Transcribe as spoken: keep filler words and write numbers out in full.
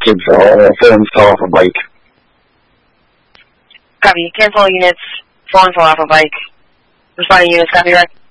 package or a full install of a bike. Copy. Cancel units. Full install off a bike. Responding units. Copy, right?